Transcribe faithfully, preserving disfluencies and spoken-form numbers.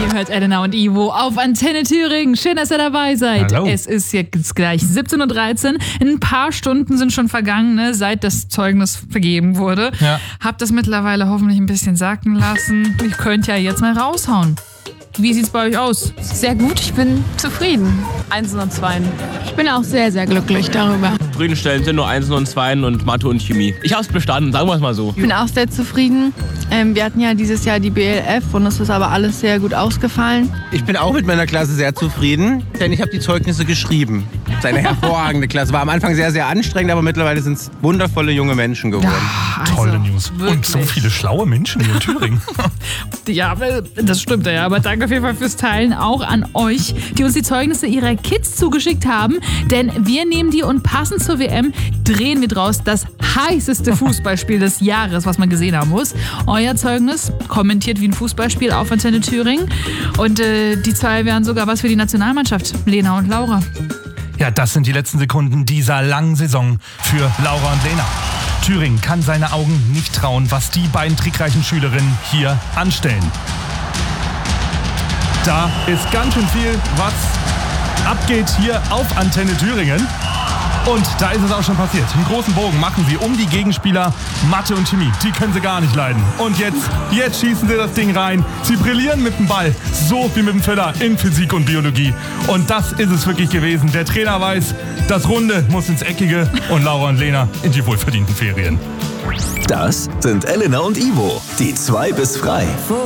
Ihr hört Elena und Ivo auf Antenne Thüringen. Schön, dass ihr dabei seid. Hallo. Es ist jetzt gleich siebzehn Uhr dreizehn. Ein paar Stunden sind schon vergangen, ne, seit das Zeugnis vergeben wurde. Ja. Habt das mittlerweile hoffentlich ein bisschen sacken lassen. Ihr könnt ja jetzt mal raushauen. Wie sieht's bei euch aus? Sehr gut, ich bin zufrieden. Einsen und Zweien. Ich bin auch sehr, sehr glücklich darüber. Zufriedenstellend sind nur Einsen und Zweien und Mathe und Chemie. Ich hab's bestanden, sagen wir es mal so. Ich bin auch sehr zufrieden. Ähm, wir hatten ja dieses Jahr die B L F und es ist aber alles sehr gut ausgefallen. Ich bin auch mit meiner Klasse sehr zufrieden, denn ich habe die Zeugnisse geschrieben. Es ist eine hervorragende Klasse. War am Anfang sehr, sehr anstrengend, aber mittlerweile sind es wundervolle junge Menschen geworden. Also, Tolle News. wirklich. Und so viele schlaue Menschen hier in Thüringen. Ja, das stimmt ja. Aber danke auf jeden Fall fürs Teilen auch an euch, die uns die Zeugnisse ihrer Kids zugeschickt haben. Denn wir nehmen die und passend zur W M drehen wir draus das heißeste Fußballspiel des Jahres, was man gesehen haben muss. Euer Zeugnis kommentiert wie ein Fußballspiel auf Antenne Thüringen. Und äh, die zwei wären sogar was für die Nationalmannschaft, Lena und Laura. Ja, das sind die letzten Sekunden dieser langen Saison für Laura und Lena. Thüringen kann seine Augen nicht trauen, was die beiden trickreichen Schülerinnen hier anstellen. Da ist ganz schön viel, was abgeht hier auf Antenne Thüringen. Und da ist es auch schon passiert. Einen großen Bogen machen sie um die Gegenspieler Mathe und Chemie. Die können sie gar nicht leiden. Und jetzt, jetzt schießen sie das Ding rein. Sie brillieren mit dem Ball, so wie mit dem Füller in Physik und Biologie. Und das ist es wirklich gewesen. Der Trainer weiß, das Runde muss ins Eckige und Laura und Lena in die wohlverdienten Ferien. Das sind Elena und Ivo, die zwei bis frei.